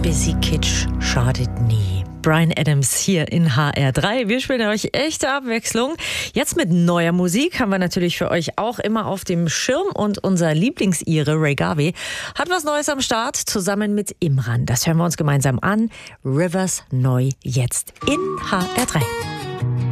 Bisschen Kitsch schadet nie. Bryan Adams hier in HR3. Wir spielen euch echte Abwechslung. Jetzt mit neuer Musik haben wir natürlich für euch auch immer auf dem Schirm. Und unser Lieblingsire Ray Garvey hat was Neues am Start, zusammen mit Imran. Das hören wir uns gemeinsam an. Rivers neu jetzt in HR3.